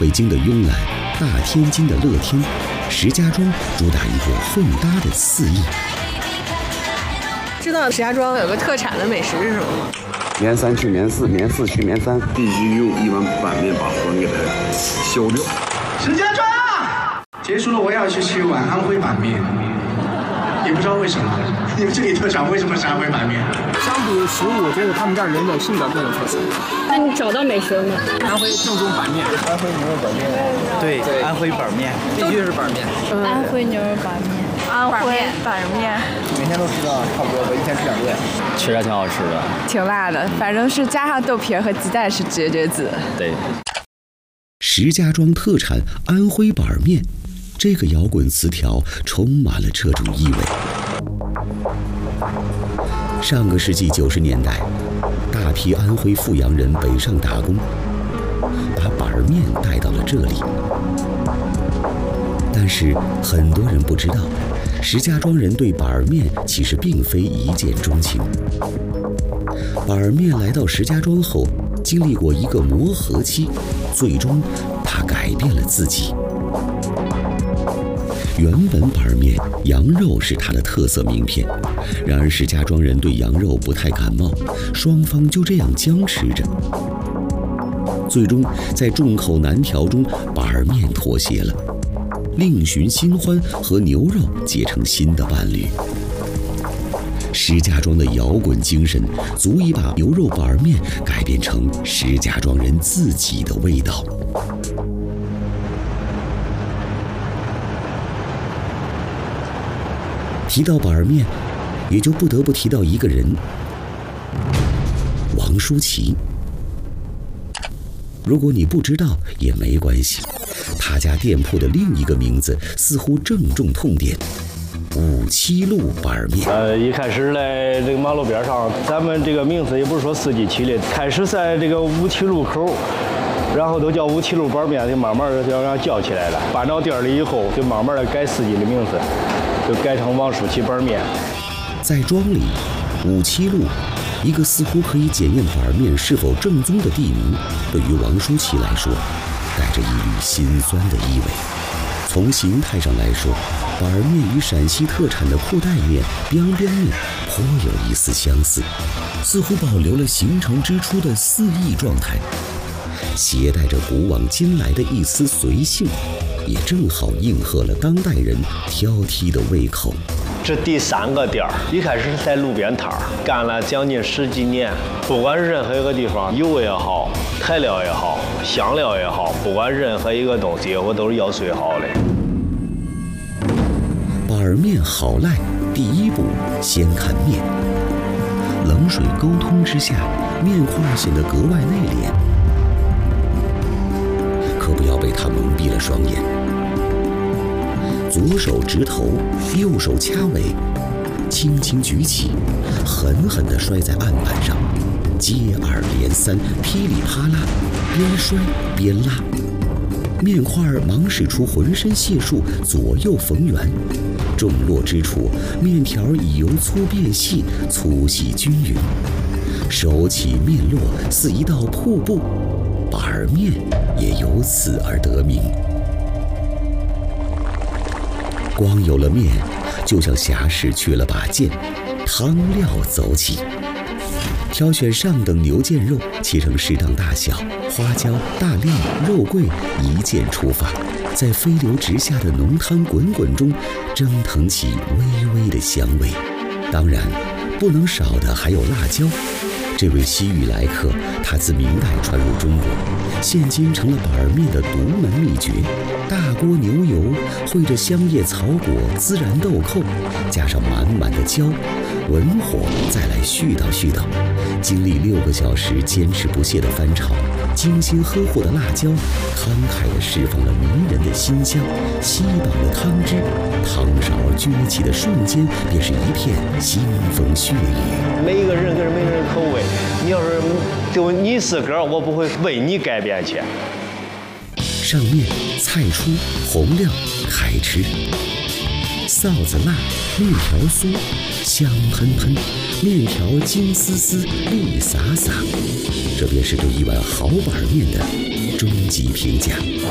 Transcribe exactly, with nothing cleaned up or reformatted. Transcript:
北京的慵懒，大天津的乐天，石家庄主打一个混搭的四易。 知道石家庄有个特产的美食是什么吗？ 棉三去棉四，棉四去棉三， 必须用一碗板面把魂给它消掉。 石家庄啊，结束了，我也要去吃一碗安徽板面。也不知道为什么，你们这里特产为什么是安徽板面？ 相比食物，我觉得他们这儿人的性格更有特色。 那你找到美食了吗？ 安徽正宗板面， 安徽牛肉板面， 对，安徽板面必须是板面。 安徽牛肉板面，安徽板面， 每天都吃到差不多，一天吃两顿。 吃着挺好吃的， 挺辣的，反正是加上豆皮和鸡蛋是绝绝子。 对。 石家庄特产安徽板面，这个摇滚词条充满了这种意味。上个世纪九十年代，大批安徽阜阳人北上打工，把板面带到了这里。但是很多人不知道，石家庄人对板面其实并非一见钟情。板面来到石家庄后，经历过一个磨合期，最终他改变了自己。原本板面羊肉是它的特色名片，然而石家庄人对羊肉不太感冒，双方就这样僵持着。最终在众口难调中，板面妥协了，另寻新欢，和牛肉结成新的伴侣。石家庄的摇滚精神足以把牛肉板面改变成石家庄人自己的味道。提到板面，也就不得不提到一个人——王舒淇。如果你不知道也没关系，他家店铺的另一个名字似乎正中痛点——五七路板面。 呃，一开始在这个马路边上，咱们这个名字也不是说自己起的，开始在这个五七路口，然后都叫五七路板面，就慢慢的就让叫起来了。搬到店里以后，就慢慢的改自己的名字，就改成王舒淇板面。 在庄里，五七路，一个似乎可以检验板面是否正宗的地名，对于王舒淇来说，带着一缕心酸的意味。从形态上来说，板面与陕西特产的裤带面、biang biang面颇有一丝相似，似乎保留了形成之初的四易状态，携带着古往今来的一丝随性，也正好应和了当代人挑剔的胃口。 这第三个店儿，一开始是在路边摊儿，干了将近十几年。不管是任何一个地方，油也好，材料也好，香料也好，不管任何一个东西，我都是要最好的。 板面好赖，第一步先看面。冷水沟通之下，面块显得格外内敛，可不要被它蒙蔽了双眼。左手直头，右手掐尾，轻轻举起，狠狠地摔在案板上，接二连三，噼里啪啦，边摔边拉。面块忙使出浑身解数，左右逢源，重落之处，面条已由粗变细，粗细均匀，手起面落，似一道瀑布，板面也由此而得名。光有了面，就像侠士缺了把剑，汤料走起。挑选上等牛腱肉，切成适当大小，花椒、大料、肉桂一剑出发，在飞流直下的浓汤滚滚中蒸腾起微微的香味。当然，不能少的还有辣椒。这位西域来客，他自明代传入中国，现今成了板面的独门秘诀。大锅牛油烩着香叶草果、孜然豆蔻，加上满满的椒，文火再来絮叨絮叨，经历六个小时坚持不懈的翻炒，精心呵护的辣椒慷慨地释放了迷人的馨香，吸饱了汤汁，汤勺撅起的瞬间便是一片腥风血雨。 每一个人跟每个人口味，你要是就你自个儿，我不会为你改变去。 上面菜出，红料开吃，臊子辣，面条酥，香喷喷，面条金丝丝，绿洒洒，这便是对一碗好板面的终极评价。